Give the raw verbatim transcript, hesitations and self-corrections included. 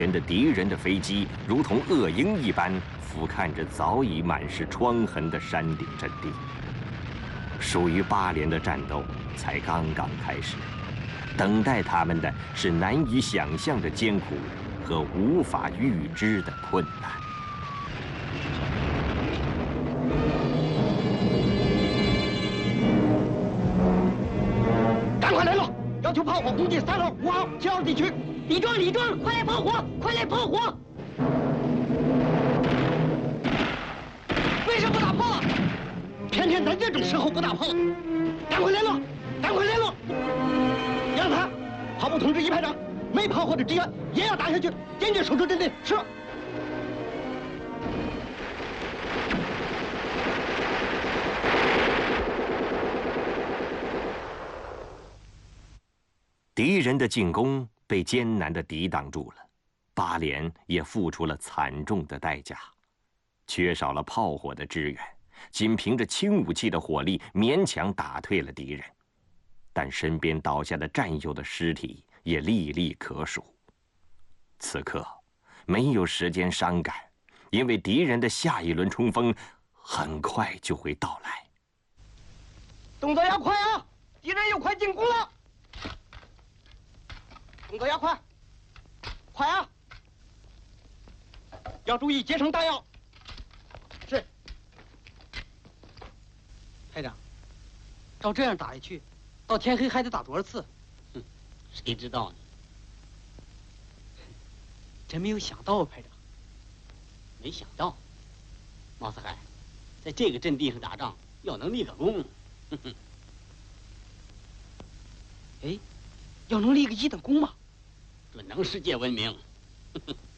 人的敌人的飞机如同恶鹰一般俯瞰着早已满是疮痕的山顶阵地。属于八连的战斗才刚刚开始，等待他们的是难以想象的艰苦和无法预知的困难。 赶快联络，要求炮火攻击三号、五号、七号地区。 李壮，李壮，快来炮火！快来炮火！为什么不打炮啊？偏偏在这种时候不打炮，赶快联络，赶快联络！杨谭，炮部通知一排长，没炮火的支援也要打下去，坚决守住阵地。是。 敌人的进攻 被艰难地抵挡住了，八连也付出了惨重的代价，缺少了炮火的支援，仅凭着轻武器的火力勉强打退了敌人，但身边倒下的战友的尸体也历历可数。此刻没有时间伤感，因为敌人的下一轮冲锋很快就会到来。 动作要快啊！敌人又快进攻了。 动作要快，快啊！要注意节省弹药。是。排长，照这样打下去，到天黑还得打多少次？ 哼，谁知道呢？ 真没有想到啊，排长。 没想到，毛四海，在这个阵地上打仗要能立个功。哼哼。 哎，要能立个一等功吗？ 准能世界闻名。